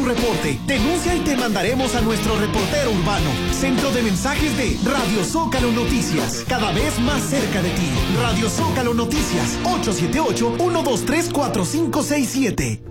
tu reporte. Denuncia y te mandaremos a nuestro reportero urbano. Centro de mensajes de Radio Zócalo Noticias. Cada vez más cerca de ti. Radio Zócalo Noticias. 878-123-4567.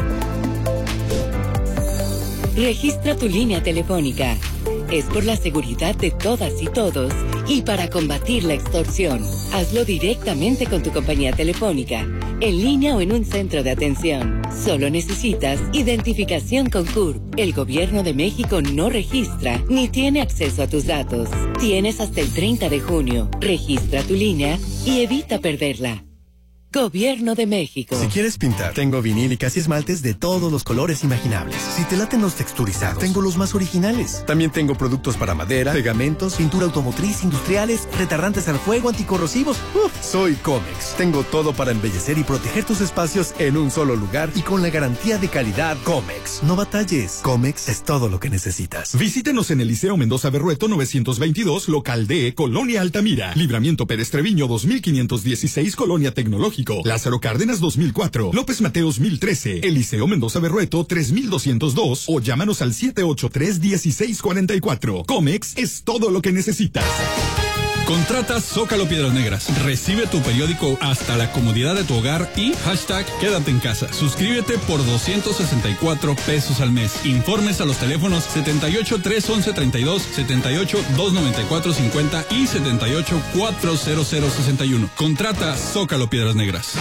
Registra tu línea telefónica. Es por la seguridad de todas y todos y para combatir la extorsión. Hazlo directamente con tu compañía telefónica, en línea o en un centro de atención. Solo necesitas identificación con CURP. El Gobierno de México no registra ni tiene acceso a tus datos. Tienes hasta el 30 de junio. Registra tu línea y evita perderla. Gobierno de México. Si quieres pintar, tengo vinílicas y esmaltes de todos los colores imaginables. Si te laten los texturizados, tengo los más originales. También tengo productos para madera, pegamentos, pintura automotriz, industriales, retardantes al fuego, anticorrosivos. Soy Comex. Tengo todo para embellecer y proteger tus espacios en un solo lugar y con la garantía de calidad Comex. No batalles. Comex es todo lo que necesitas. Visítenos en el Liceo Mendoza Berrueto 922, local D, Colonia Altamira. Libramiento Pérez Treviño 2516, Colonia Tecnológica. Lázaro Cárdenas 2004, López Mateos 1013, Eliseo Mendoza Berrueto 3202 o llámanos al 783-1644. Comex es todo lo que necesitas. Contrata Zócalo Piedras Negras. Recibe tu periódico hasta la comodidad de tu hogar y hashtag quédate en casa. Suscríbete por 264 pesos al mes. Informes a los teléfonos 78-311-32, 78-294-50 y 78-40061. Contrata Zócalo Piedras Negras.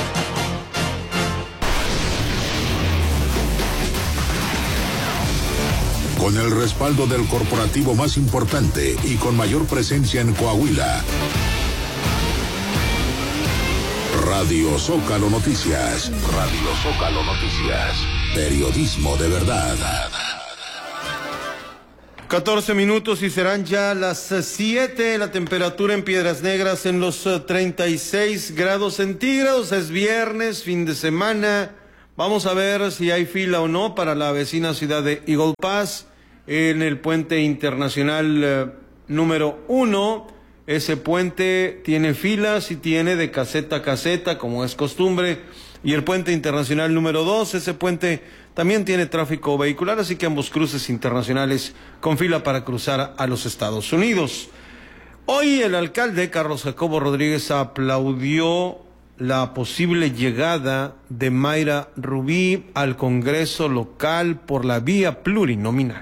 Con el respaldo del corporativo más importante y con mayor presencia en Coahuila. Radio Zócalo Noticias. Radio Zócalo Noticias. Periodismo de verdad. 14 minutos y serán ya las 7. La temperatura en Piedras Negras en los 36 grados centígrados. Es viernes, fin de semana. Vamos a ver si hay fila o no para la vecina ciudad de Eagle Pass en el puente internacional número 1. Ese puente tiene filas y tiene de caseta a caseta, como es costumbre. Y el puente internacional número 2, ese puente también tiene tráfico vehicular, así que ambos cruces internacionales con fila para cruzar a los Estados Unidos. Hoy el alcalde Carlos Jacobo Rodríguez aplaudió la posible llegada de Mayra Rubí al Congreso local por la vía plurinominal.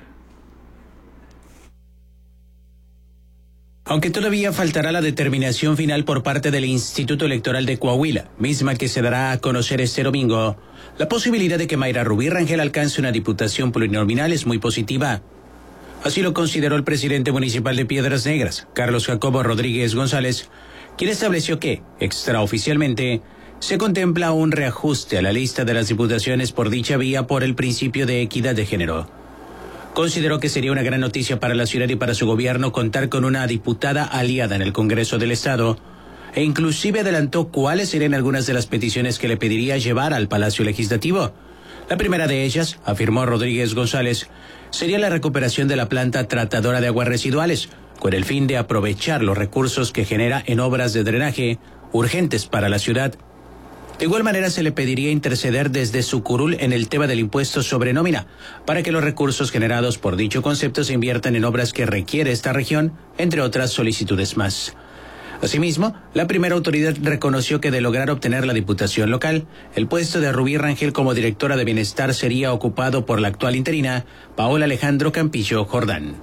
Aunque todavía faltará la determinación final por parte del Instituto Electoral de Coahuila, misma que se dará a conocer este domingo, la posibilidad de que Mayra Rubí Rangel alcance una diputación plurinominal es muy positiva. Así lo consideró el presidente municipal de Piedras Negras, Carlos Jacobo Rodríguez González, quien estableció que, extraoficialmente, se contempla un reajuste a la lista de las diputaciones por dicha vía por el principio de equidad de género. Consideró que sería una gran noticia para la ciudad y para su gobierno contar con una diputada aliada en el Congreso del Estado, e inclusive adelantó cuáles serían algunas de las peticiones que le pediría llevar al Palacio Legislativo. La primera de ellas, afirmó Rodríguez González, sería la recuperación de la planta tratadora de aguas residuales, con el fin de aprovechar los recursos que genera en obras de drenaje urgentes para la ciudad. De igual manera se le pediría interceder desde su curul en el tema del impuesto sobre nómina, para que los recursos generados por dicho concepto se inviertan en obras que requiere esta región, entre otras solicitudes más. Asimismo, la primera autoridad reconoció que de lograr obtener la diputación local, el puesto de Rubí Rangel como directora de Bienestar sería ocupado por la actual interina, Paola Alejandro Campillo Jordán.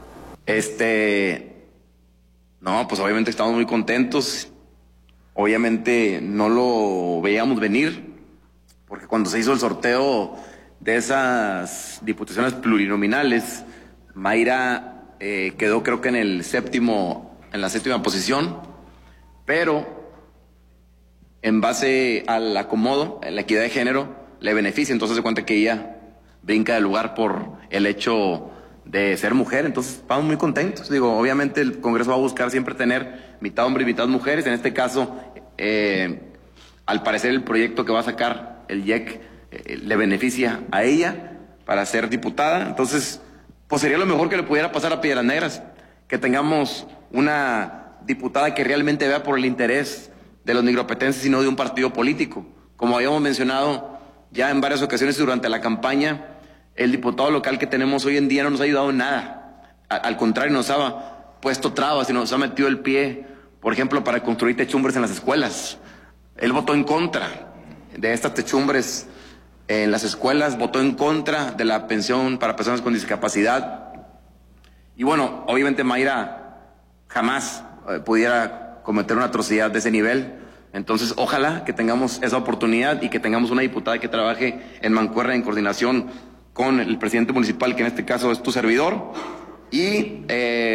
No, pues obviamente estamos muy contentos. Obviamente no lo veíamos venir, porque cuando se hizo el sorteo de esas diputaciones plurinominales, Mayra quedó creo que en la séptima posición, pero en base al acomodo, la equidad de género, le beneficia, entonces se cuenta que ella brinca del lugar por el hecho de ser mujer, entonces estamos muy contentos. Digo, obviamente el Congreso va a buscar siempre tener mitad hombres y mitad mujeres. En este caso, al parecer el proyecto que va a sacar el IEC le beneficia a ella para ser diputada. Entonces, pues sería lo mejor que le pudiera pasar a Piedras Negras, que tengamos una diputada que realmente vea por el interés de los nigropetenses y no de un partido político. Como habíamos mencionado ya en varias ocasiones durante la campaña, el diputado local que tenemos hoy en día no nos ha ayudado en nada. Al contrario, nos ha puesto trabas y nos ha metido el pie, por ejemplo, para construir techumbres en las escuelas. Él votó en contra de estas techumbres en las escuelas, votó en contra de la pensión para personas con discapacidad. Y bueno, obviamente Mayra jamás pudiera cometer una atrocidad de ese nivel. Entonces, ojalá que tengamos esa oportunidad y que tengamos una diputada que trabaje en mancuerna, en coordinación con el presidente municipal, que en este caso es tu servidor. Y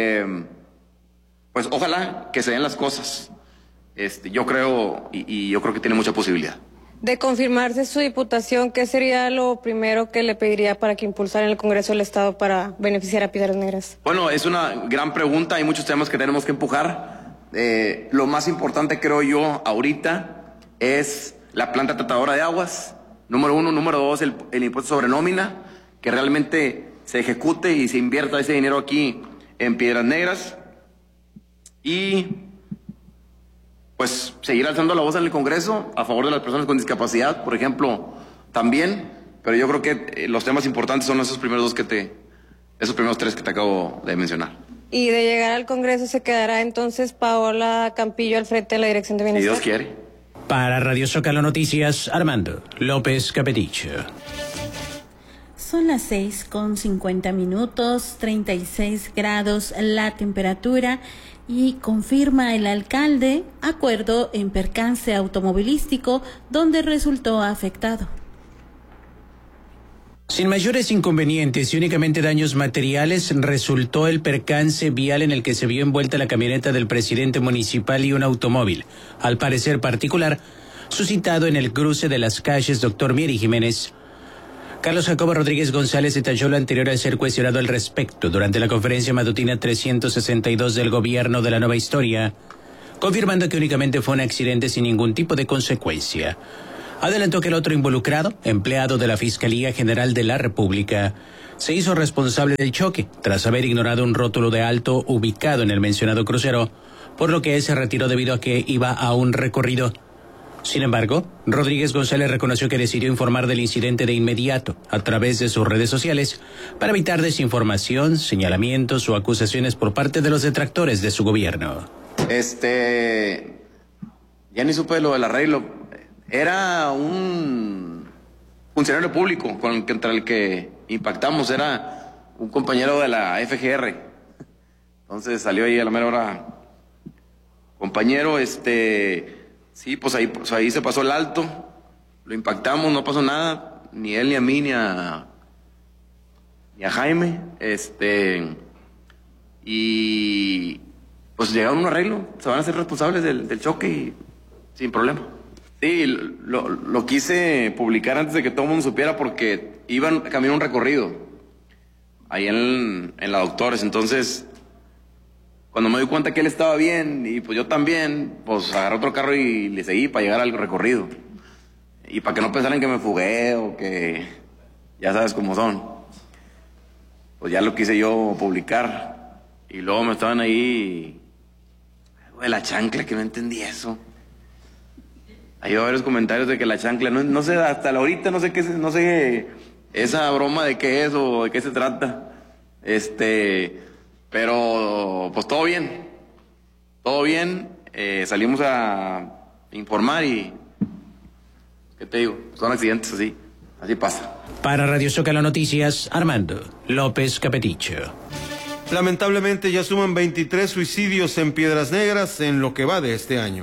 pues ojalá que se den las cosas. Yo creo, y yo creo que tiene mucha posibilidad. De confirmarse su diputación, ¿qué sería lo primero que le pediría para que impulsara en el Congreso del Estado para beneficiar a Piedras Negras? Bueno, es una gran pregunta, hay muchos temas que tenemos que empujar. Lo más importante, creo yo, ahorita es la planta tratadora de aguas, número 1. Número 2, el impuesto sobre nómina, que realmente se ejecute y se invierta ese dinero aquí en Piedras Negras. Y pues seguir alzando la voz en el Congreso a favor de las personas con discapacidad, por ejemplo, también. Pero yo creo que los temas importantes son esos primeros tres que te acabo de mencionar. Y de llegar al Congreso se quedará entonces Paola Campillo al frente de la Dirección de Bienestar. Si Dios quiere. Para Radio Zócalo Noticias, Armando López Capeticho. Son las 6:50, 36 grados la temperatura, y confirma el alcalde acuerdo en percance automovilístico donde resultó afectado. Sin mayores inconvenientes y únicamente daños materiales, resultó el percance vial en el que se vio envuelta la camioneta del presidente municipal y un automóvil, al parecer particular, suscitado en el cruce de las calles Dr. Mier y Jiménez. Carlos Jacobo Rodríguez González detalló lo anterior al ser cuestionado al respecto durante la conferencia matutina 362 del gobierno de la Nueva Historia, confirmando que únicamente fue un accidente sin ningún tipo de consecuencia. Adelantó que el otro involucrado, empleado de la Fiscalía General de la República, se hizo responsable del choque tras haber ignorado un rótulo de alto ubicado en el mencionado crucero, por lo que se retiró debido a que iba a un recorrido. Sin embargo, Rodríguez González reconoció que decidió informar del incidente de inmediato a través de sus redes sociales para evitar desinformación, señalamientos o acusaciones por parte de los detractores de su gobierno. Ya ni supe lo del arreglo. Era un funcionario público contra el que impactamos, era un compañero de la FGR. Entonces salió ahí a la mera hora, compañero, sí, pues ahí se pasó el alto, lo impactamos, no pasó nada, ni él, ni a mí, ni a Jaime, y pues llegaron a un arreglo, se van a hacer responsables del choque y sin problema. Sí, lo quise publicar antes de que todo el mundo supiera porque iban camino a un recorrido ahí en la Doctores. Entonces, cuando me di cuenta que él estaba bien y pues yo también, pues agarré otro carro y le seguí para llegar al recorrido. Y para que no pensaran que me fugué o que ya sabes cómo son. Pues ya lo quise yo publicar. Y luego me estaban ahí, algo de la chancla, que no entendí eso. Hay varios comentarios de que la chancla, no sé, hasta ahorita no sé qué, no sé esa broma de qué es o de qué se trata. Pero pues todo bien, salimos a informar y, ¿qué te digo? Son accidentes así pasa. Para Radio Zócalo Noticias, Armando López Capeticho. Lamentablemente ya suman 23 suicidios en Piedras Negras en lo que va de este año.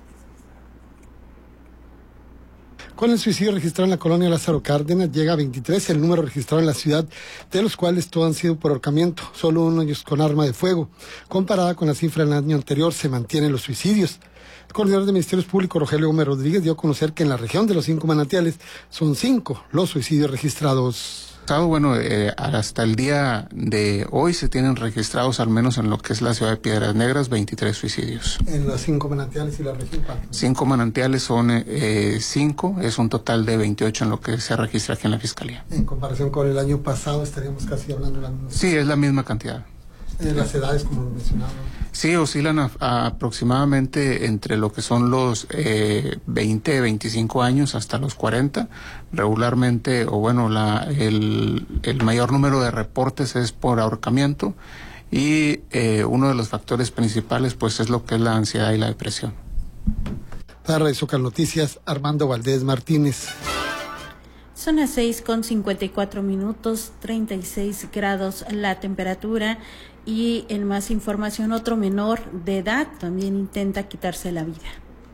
Con el suicidio registrado en la colonia Lázaro Cárdenas, llega a 23 el número registrado en la ciudad, de los cuales todos han sido por ahorcamiento, solo uno de ellos con arma de fuego. Comparada con la cifra del año anterior, se mantienen los suicidios. El coordinador de Ministerios Públicos, Rogelio Gómez Rodríguez, dio a conocer que en la región de los 5 manantiales son 5 los suicidios registrados. Bueno, hasta el día de hoy se tienen registrados, al menos en lo que es la ciudad de Piedras Negras, 23 suicidios. ¿En los 5 manantiales y la región? 5 manantiales son 5, es un total de 28 en lo que se registra aquí en la Fiscalía. En comparación con el año pasado, estaríamos casi hablando de la misma. Sí, es la misma cantidad. las edades, como lo mencionaba. Sí, oscilan aproximadamente entre lo que son los 20, 25 años hasta los 40. Regularmente, o bueno, el mayor número de reportes es por ahorcamiento y uno de los factores principales pues es lo que es la ansiedad y la depresión. Para Radio Zócalo Noticias, Armando Valdés Martínez. Son las 6:54, 36 grados la temperatura. Y en más información, otro menor de edad también intenta quitarse la vida.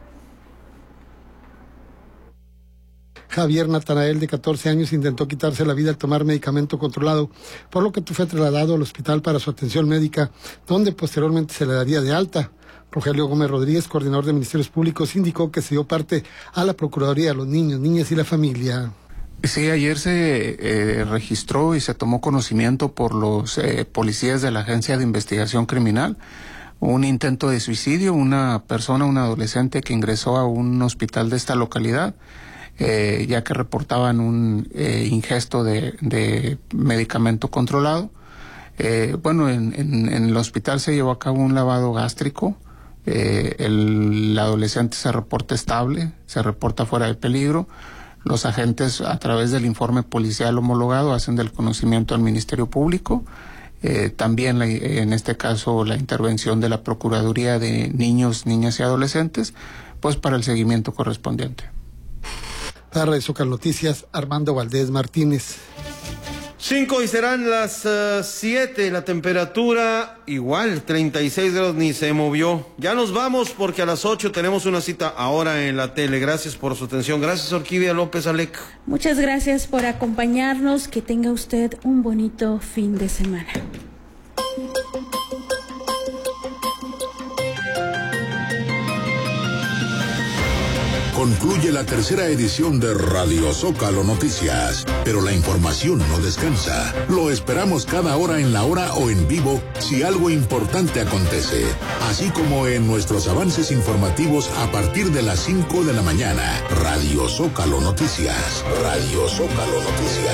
Javier Natanael, de 14 años, intentó quitarse la vida al tomar medicamento controlado, por lo que fue trasladado al hospital para su atención médica, donde posteriormente se le daría de alta. Rogelio Gómez Rodríguez, coordinador de Ministerios Públicos, indicó que se dio parte a la Procuraduría de los Niños, Niñas y la Familia. Sí, ayer se registró y se tomó conocimiento por los policías de la Agencia de Investigación Criminal un intento de suicidio, una adolescente que ingresó a un hospital de esta localidad, ya que reportaban un ingesto de medicamento controlado. En el hospital se llevó a cabo un lavado gástrico. El adolescente se reporta estable, se reporta fuera de peligro. Los agentes, a través del informe policial homologado, hacen del conocimiento al Ministerio Público. También, en este caso, la intervención de la Procuraduría de Niños, Niñas y Adolescentes, pues para el seguimiento correspondiente. Para Radio Zócalo Noticias, Armando Valdés Martínez. 5 y serán las 7, la temperatura igual, 36 grados, ni se movió. Ya nos vamos porque a las 8 tenemos una cita ahora en la tele. Gracias por su atención. Gracias, Orquídea López Alec. Muchas gracias por acompañarnos. Que tenga usted un bonito fin de semana. Concluye la tercera edición de Radio Zócalo Noticias, pero la información no descansa. Lo esperamos cada hora en la hora o en vivo si algo importante acontece, así como en nuestros avances informativos a partir de las 5 de la mañana. Radio Zócalo Noticias. Radio Zócalo Noticias.